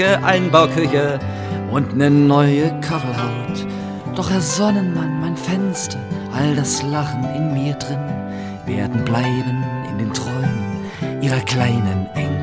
Einbauküche und ne neue Kachelhaut. Doch Herr Sonnenmann, mein Fenster, all das Lachen in mir drin, werden bleiben in den Träumen ihrer kleinen Enkel.